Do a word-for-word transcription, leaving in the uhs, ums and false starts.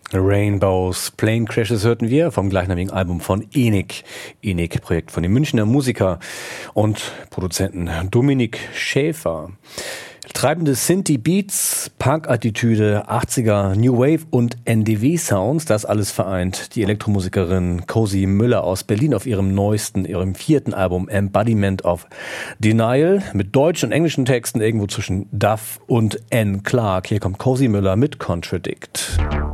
Rainbows, Plane Crashes hörten wir vom gleichnamigen Album von ENIC. ENIC, Projekt von dem Münchner Musiker und Produzenten Dominik Schäfer. Treibende Synthie-Beats, Punk-Attitüde, achtziger New Wave und N D W-Sounds, das alles vereint die Elektromusikerin Cosi Müller aus Berlin auf ihrem neuesten, ihrem vierten Album Embodiment of Denial mit deutschen und englischen Texten irgendwo zwischen Duff und N. Clark. Hier kommt Cosi Müller mit Contradict.